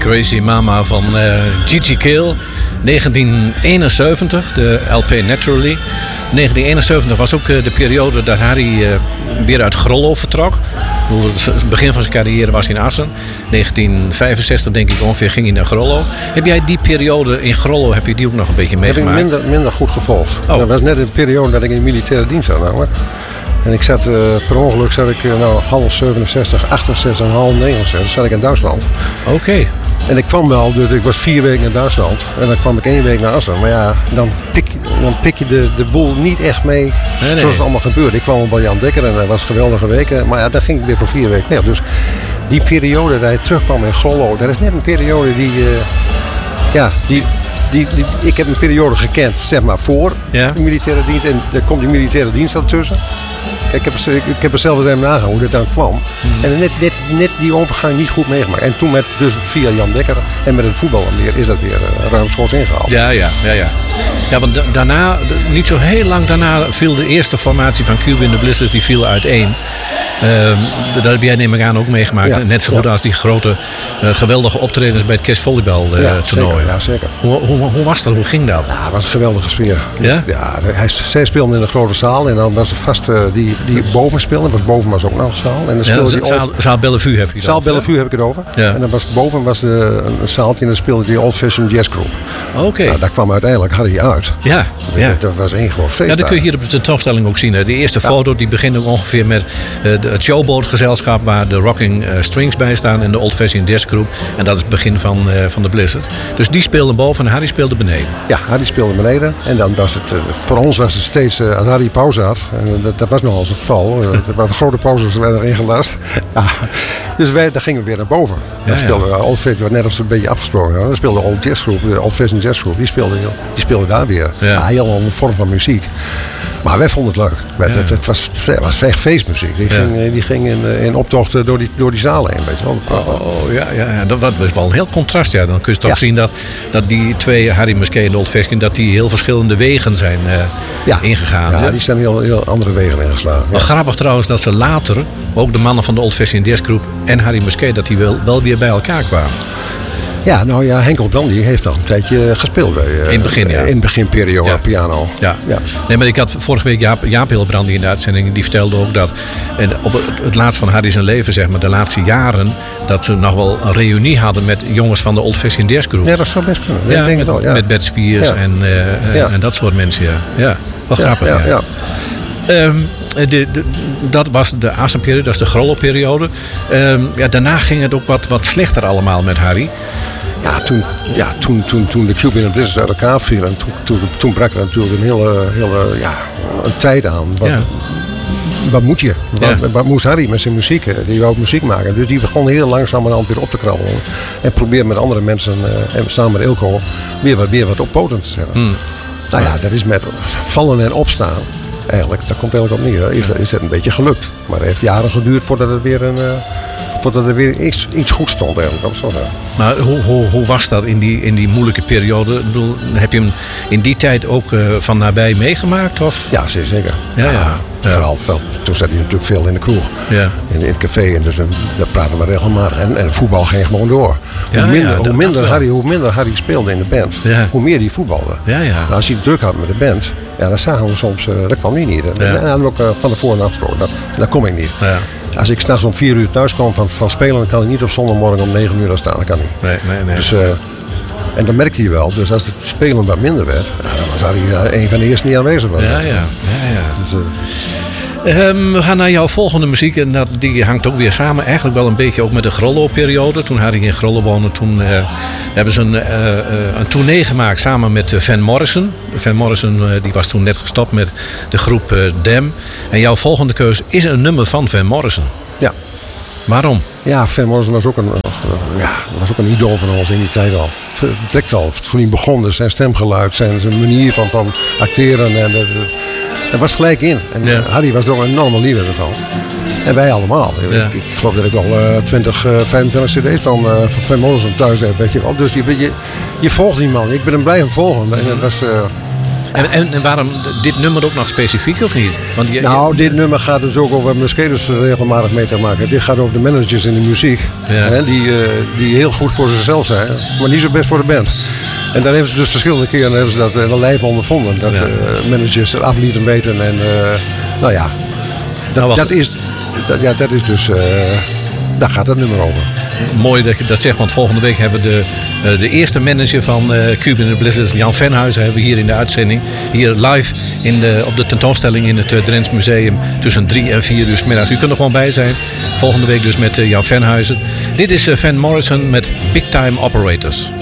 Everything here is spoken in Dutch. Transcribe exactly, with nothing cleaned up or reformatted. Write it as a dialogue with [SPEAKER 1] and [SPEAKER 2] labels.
[SPEAKER 1] Crazy Mama van uh, Gigi Kale. negentien eenenzeventig, de L P Naturally. negentien eenenzeventig was ook uh, de periode dat Harry uh, weer uit Grollo vertrok. Het begin van zijn carrière was in Assen. negentien vijfenzestig denk ik ongeveer ging hij naar Grollo. Heb jij die periode in Grollo, heb je die ook nog een beetje meegemaakt?
[SPEAKER 2] Heb ik minder, minder goed gevolgd.
[SPEAKER 1] Oh.
[SPEAKER 2] Dat was net een periode dat ik in de militaire dienst zat namelijk. En ik zat, uh, per ongeluk zat ik uh, nou, half zevenenzestig, achtenzestig en half negenenzestig zat ik in Duitsland.
[SPEAKER 1] Oké. Okay.
[SPEAKER 2] En ik kwam wel, dus ik was vier weken in Duitsland. En dan kwam ik één week naar Assen. Maar ja, dan pik, dan pik je de, de boel niet echt mee nee, zoals nee. het allemaal gebeurde. Ik kwam wel bij Jan Dekker en dat was geweldige weken. Maar ja, dan ging ik weer voor vier weken weg. Dus die periode dat hij terugkwam in Grollo, dat is net een periode die... Uh, ja, die... Die, die, ik heb een periode gekend, zeg maar, voor ja. de militaire dienst. En er komt die militaire dienst ertussen. Kijk, ik heb, ik, ik heb er zelf eens even nagegaan hoe dit dan kwam. Mm. En net, net, net die overgang niet goed meegemaakt. En toen met, dus via Jan Dekker en met het voetbal weer, is dat weer uh, ruimschoots ingehaald.
[SPEAKER 1] Ja, ja, ja, ja. Ja, want da- daarna, niet zo heel lang daarna, viel de eerste formatie van Cuba in the Blizzards, die viel uiteen. Uh, dat heb jij neem ik aan ook meegemaakt. Ja, Net zo goed ja. als die grote, uh, geweldige optredens bij het kerstvolleybal uh, ja, toernooi.
[SPEAKER 2] Zeker, ja, zeker.
[SPEAKER 1] Hoe, hoe, hoe was dat? Hoe ging dat?
[SPEAKER 2] Ja, het was een geweldige sfeer.
[SPEAKER 1] Ja?
[SPEAKER 2] Ja, hij, zij speelden in de grote zaal en dan was het vast uh, die, die boven speelde. Was boven was ook nog een zaal. En dan speelde
[SPEAKER 1] ja,
[SPEAKER 2] die
[SPEAKER 1] zaal,
[SPEAKER 2] old...
[SPEAKER 1] zaal Bellevue heb je het
[SPEAKER 2] Zaal
[SPEAKER 1] over.
[SPEAKER 2] Bellevue heb ik het over. Ja. En dan was boven was de, een zaaltje en dan speelde die Old Fashioned Jazz Group.
[SPEAKER 1] Oké. Okay.
[SPEAKER 2] Nou, daar kwam uiteindelijk Harry uit.
[SPEAKER 1] Ja. ja.
[SPEAKER 2] Dat, dat was één groot feest.
[SPEAKER 1] Ja, dat kun je hier op de tentoonstelling ook zien. Hè. De eerste ja. foto die begint ook ongeveer met uh, de, het showbootgezelschap waar de Rocking uh, Strings bij staan en de Old Fashioned Jazz Group. En dat is het begin van, uh, van de Blizzard. Dus die speelde boven en Harry speelde beneden.
[SPEAKER 2] Ja, Harry speelde beneden. En dan was het, uh, voor ons was het steeds, uh, als Harry pauze had, en uh, dat, dat was nogal eens een geval. Uh, er waren grote pauzes werden erin gelast. Ja. Dus wij, daar gingen we weer naar boven. Ja, dan speelden we ja. Old Fashioned, net als we een beetje afgesproken hadden. Dan speelde de Old Jazz Group, de Old Fashioned Jazz Group, die speelde, die speelde daar weer. Ja. Ja, heel andere vorm van muziek. Maar wij vonden het leuk. Ja. Het, het, het, was, het was echt feestmuziek. Die ja. ging, die ging in, in optochten door die, door die zalen heen. Weet je wel.
[SPEAKER 1] Oh, ja, ja, ja. Dat was wel een heel contrast. Ja. Dan kun je toch ja. zien dat, dat die twee, Harry Musquet en de Old Fashioned, dat die heel verschillende wegen zijn uh, ja. ingegaan.
[SPEAKER 2] Ja, ja, die zijn heel, heel andere wegen ingeslagen.
[SPEAKER 1] Maar ja. grappig trouwens dat ze later, ook de mannen van de Old Fashioned Jazz Group en Harry Musquet, dat die wel, wel weer bij elkaar kwamen.
[SPEAKER 2] Ja, nou ja, Henkel Brandy heeft al een tijdje gespeeld bij, uh,
[SPEAKER 1] in het begin, ja.
[SPEAKER 2] In het beginperiode ja. piano.
[SPEAKER 1] Ja. ja. Nee, maar ik had vorige week Jaap, Jaap Hilbrandy in de uitzending. Die vertelde ook dat en op het, het laatst van Harry zijn leven, zeg maar, de laatste jaren, dat ze nog wel een reunie hadden met jongens van de Old Fashioned Jazz Group.
[SPEAKER 2] Ja, dat zou best kunnen.
[SPEAKER 1] Ja,
[SPEAKER 2] ik denk
[SPEAKER 1] met,
[SPEAKER 2] het wel, ja.
[SPEAKER 1] met Bert Spiers ja. en, uh, ja. en dat soort mensen. Ja, ja. Wel
[SPEAKER 2] ja,
[SPEAKER 1] grappig.
[SPEAKER 2] Ja,
[SPEAKER 1] ja.
[SPEAKER 2] ja.
[SPEAKER 1] Um, de, de, dat was de Assen-periode, dat is de Grollo-periode. Um, ja, daarna ging het ook wat, wat slechter allemaal met Harry.
[SPEAKER 2] Ja, toen, ja, toen, toen, toen de Cuba in the Blizzards uit elkaar viel en toen, toen, toen brak er natuurlijk een hele, hele ja, een tijd aan. Wat, ja. wat moet je? Wat, ja. wat moest Harry met zijn muziek? Die wou muziek maken. Dus die begon heel langzamerhand weer op te krabbelen. En probeerde met andere mensen, uh, en samen met Ilko, weer wat, weer wat op poten te zetten. Hmm. Nou ja, dat is met vallen en opstaan. Eigenlijk, daar komt eigenlijk op neer. Is, is dat een beetje gelukt. Maar het heeft jaren geduurd voordat het weer een... Uh, voordat er weer iets, iets goed stond eigenlijk. Zo, ja.
[SPEAKER 1] Maar hoe, hoe, hoe was dat in die, in die moeilijke periode? Ik bedoel, heb je hem in die tijd ook uh, van nabij meegemaakt? Of?
[SPEAKER 2] Ja, zeer zeker.
[SPEAKER 1] Ja, ja.
[SPEAKER 2] ja. ja. Vooral, veel, toen zat hij natuurlijk veel in de kroeg. Ja. In, in het café. En dus um, daar praten we regelmatig. En, en voetbal ging gewoon door. Ja, hoe, minder, ja, hoe, minder Harry, hoe minder Harry speelde in de band, ja. hoe meer hij voetbalde.
[SPEAKER 1] Ja, ja.
[SPEAKER 2] Nou, als hij het druk had met de band, ja, dan zagen we soms, uh, dat kwam hij niet. Ja. En dan hadden we ook uh, van tevoren afgesproken. Dat, dat kom ik niet. Ja. Als ik s'nachts om vier uur thuis kom van, van spelen, dan kan ik niet op zondagmorgen om negen uur daar staan. Dat kan niet.
[SPEAKER 1] Nee, nee, nee.
[SPEAKER 2] Dus, uh, en dat merkte hij wel. Dus als het spelen wat minder werd, ja, dan was hij uh, een van de eerste die aanwezig was.
[SPEAKER 1] Ja, ja. ja, ja. Dus, uh, Um, we gaan naar jouw volgende muziek en dat, die hangt ook weer samen eigenlijk wel een beetje ook met de Grollo-periode. Toen Harry in Grollo woonde, toen uh, hebben ze een, uh, uh, een tournee gemaakt samen met uh, Van Morrison. Van Morrison uh, die was toen net gestopt met de groep uh, Dem. En jouw volgende keuze is een nummer van Van Morrison.
[SPEAKER 2] Ja.
[SPEAKER 1] Waarom?
[SPEAKER 2] Ja, Van Morrison was ook een, uh, ja, was ook een idool van ons in die tijd al. Direct al, toen hij begon, dus zijn stemgeluid, zijn, zijn manier van, van acteren en... Uh, dat was gelijk in. En ja. Harry was er ook een enorme liefhebber van. En wij allemaal. Ja. Ik, ik geloof dat ik al uh, twintig, uh, vijfentwintig cd's van, uh, van Van Morrison thuis heb. Weet je wel. Dus je, je, je volgt die man. Ik ben hem blijven volgen. En dat was, uh,
[SPEAKER 1] En, en, en waarom dit nummer ook nog specifiek of niet? Want je,
[SPEAKER 2] nou,
[SPEAKER 1] je,
[SPEAKER 2] dit nummer gaat dus ook over Muskedos regelmatig mee te maken. Dit gaat over de managers in de muziek. Ja. Hè, die, uh, die heel goed voor zichzelf zijn, maar niet zo best voor de band. En daar hebben ze dus verschillende keren hebben ze dat uh, lijf ondervonden. Dat ja. uh, managers af lieten weten. En uh, nou ja, dat, nou, dat, is, dat, ja, dat is dus... Uh, daar gaat het nummer over.
[SPEAKER 1] Mooi dat je dat zegt, want volgende week hebben we de, uh, de eerste manager van uh, Cuban and the Blizzards, Jan Venhuizen, hebben we hier in de uitzending. Hier live in de, op de tentoonstelling in het uh, Drents Museum tussen drie en vier uur 's middags. U kunt er gewoon bij zijn. Volgende week dus met uh, Jan Venhuizen. Dit is uh, Van Morrison met Big Time Operators.